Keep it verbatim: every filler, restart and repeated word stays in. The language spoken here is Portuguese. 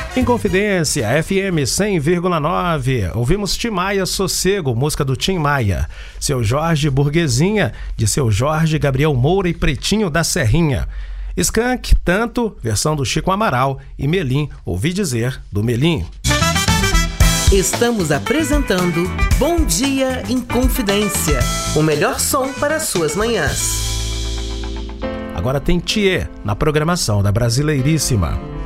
Inconfidência, F M cem vírgula nove. Ouvimos Tim Maia, Sossego, música do Tim Maia. Seu Jorge, Burguesinha, de Seu Jorge, Gabriel Moura e Pretinho da Serrinha. Skank, Tanto, versão do Chico Amaral. E Melim, Ouvi Dizer, do Melim. Estamos apresentando Bom Dia Inconfidência, o melhor som para suas manhãs. Agora tem Thier, na programação da Brasileiríssima.